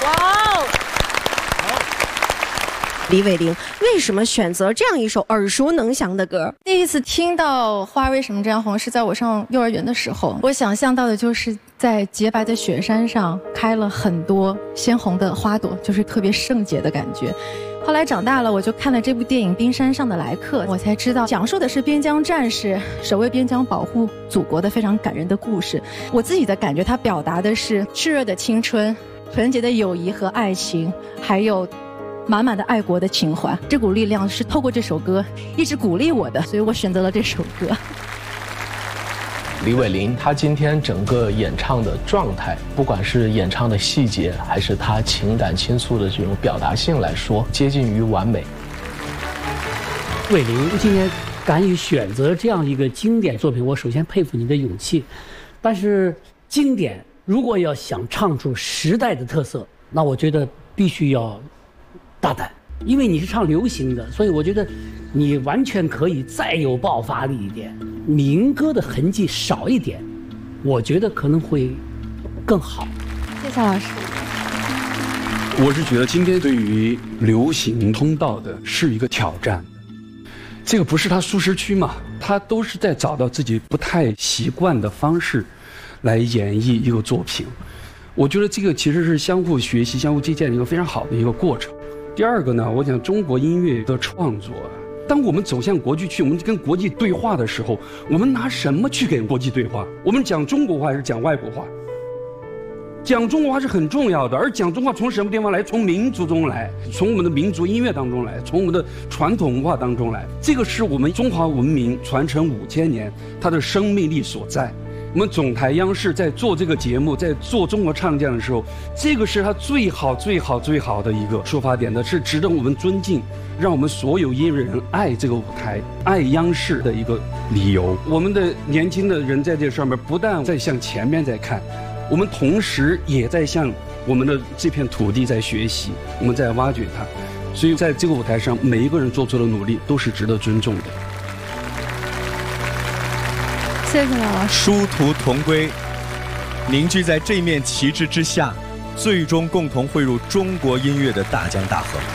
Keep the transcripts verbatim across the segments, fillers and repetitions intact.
哇！李伟玲为什么选择这样一首耳熟能详的歌？ 第一次听到《花为什么这样红》是在我上幼儿园的时候，我想象到的就是在洁白的雪山上开了很多鲜红的花朵，就是特别圣洁的感觉。后来长大了，我就看了这部电影《冰山上的来客》，我才知道讲述的是边疆战士守卫边疆、保护祖国的非常感人的故事。我自己的感觉，它表达的是炽热的青春、纯洁的友谊和爱情，还有满满的爱国的情怀。这股力量是透过这首歌一直鼓励我的，所以我选择了这首歌。 李伟玲她今天整个演唱的状态，不管是演唱的细节，还是她情感倾诉的这种表达性来说，接近于完美。 伟玲今天敢于选择这样一个经典作品，我首先佩服你的勇气。但是经典如果要想唱出时代的特色，那我觉得必须要大胆。因为你是唱流行的，所以我觉得你完全可以再有爆发力一点，民歌的痕迹少一点，我觉得可能会更好。 谢谢老师。 我是觉得今天对于流行通道的是一个挑战，这个不是他舒适区嘛，他都是在找到自己不太习惯的方式来演绎一个作品。我觉得这个其实是相互学习、相互借鉴的一个非常好的一个过程。第二个呢，我想中国音乐的创作，当我们走向国际去，我们跟国际对话的时候，我们拿什么去跟国际对话？我们讲中国话还是讲外国话？讲中国话是很重要的，而讲中国话从什么地方来？从民族中来，从我们的民族音乐当中来，从我们的传统文化当中来。这个是我们中华文明传承五千年它的生命力所在。我们总台央视在做这个节目，在做中国唱将的时候，这个是它最好、最好、最好的一个出发点的，是值得我们尊敬，让我们所有音乐人爱这个舞台、爱央视的一个理由。我们的年轻的人在这上面，不但在向前面在看，我们同时也在向我们的这片土地在学习，我们在挖掘它。所以在这个舞台上，每一个人做出的努力都是值得尊重的。 谢谢老师。 殊途同归，凝聚在这面旗帜之下，最终共同汇入中国音乐的大江大河。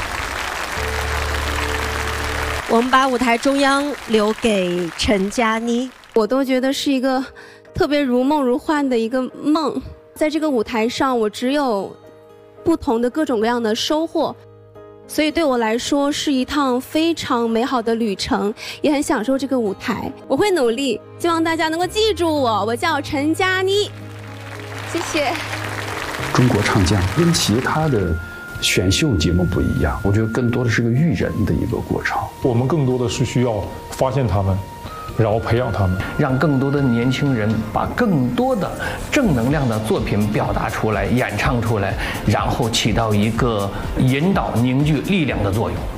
我们把舞台中央留给陈佳妮， 我都觉得是一个特别如梦如幻的一个梦。在这个舞台上，我只有不同的各种各样的收获。所以对我来说是一趟非常美好的旅程，也很享受这个舞台。我会努力，希望大家能够记住我，我叫陈佳妮。谢谢。 中国唱将跟其他的选秀节目不一样，我觉得更多的是个育人的一个过程。 我们更多的是需要发现他们，然后培养他们， 让更多的年轻人把更多的正能量的作品表达出来、演唱出来，然后起到一个引导、凝聚力量的作用。